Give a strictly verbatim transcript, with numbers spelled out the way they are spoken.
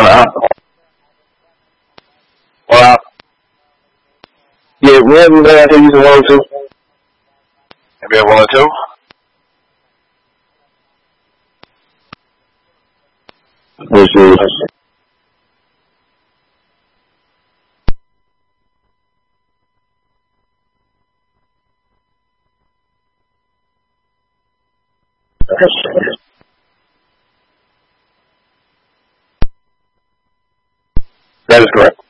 alcohol. Well, yeah, we have been out here using one or two. Maybe have one or two? Let's see. That is correct.